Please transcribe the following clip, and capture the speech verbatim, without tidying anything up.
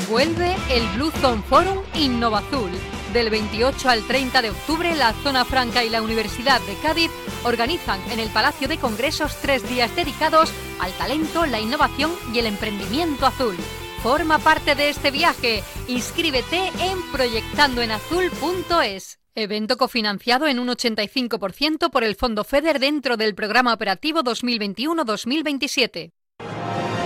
Vuelve el Blue Zone Forum Innovazul. Del veintiocho al treinta de octubre, la Zona Franca y la Universidad de Cádiz organizan en el Palacio de Congresos tres días dedicados al talento, la innovación y el emprendimiento azul. Forma parte de este viaje. Inscríbete en proyectando en azul punto es. Evento cofinanciado en un ochenta y cinco por ciento por el Fondo FEDER dentro del Programa Operativo dos mil veintiuno dos mil veintisiete.